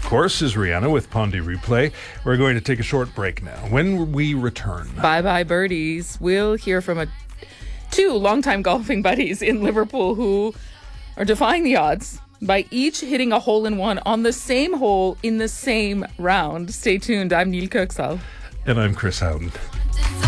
course, is Rihanna with Pondy Replay. We're going to take a short break now. When we return... Bye-bye birdies. We'll hear from two longtime golfing buddies in Liverpool who are defying the odds by each hitting a hole-in-one on the same hole in the same round. Stay tuned. I'm Neil Kirksall. And I'm Chris Howden.